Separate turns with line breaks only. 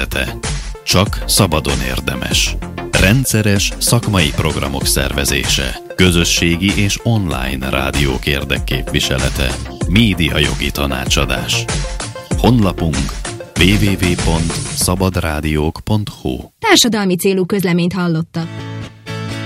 élete. Csak szabadon érdemes. Rendszeres szakmai programok szervezése. Közösségi és online rádiók érdekképviselete. Médiajogi tanácsadás. Honlapunk www.szabadrádiók.hu.
Társadalmi célú közleményt hallottak.